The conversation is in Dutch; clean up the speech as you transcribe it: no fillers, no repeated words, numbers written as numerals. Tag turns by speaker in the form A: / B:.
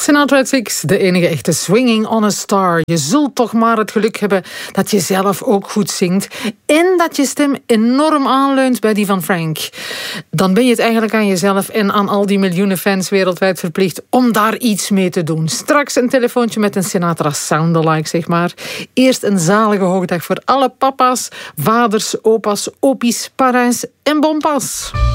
A: Sinatra Six, de enige echte Swinging on a Star. Je zult toch maar het geluk hebben dat je zelf ook goed zingt en dat je stem enorm aanleunt bij die van Frank. Dan ben je het eigenlijk aan jezelf en aan al die miljoenen fans wereldwijd verplicht om daar iets mee te doen. Straks een telefoontje met een Sinatra soundalike, zeg maar. Eerst een zalige hoogdag voor alle papa's, vaders, opa's, opies, parrains en bompas.